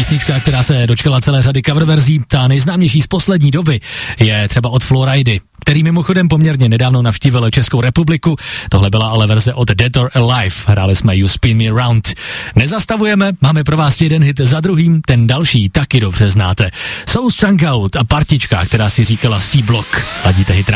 písnička, která se dočkala celé řady coververzí. Ta nejznámější z poslední doby je třeba od Floridy, který mimochodem poměrně nedávno navštívil Českou republiku. Tohle byla ale verze od Dead or Alive. Hráli jsme You Spin Me Round. Nezastavujeme, máme pro vás jeden hit za druhým, ten další taky dobře znáte. Jsou Strung Out a partička, která si říkala C-Block. Ladíte hit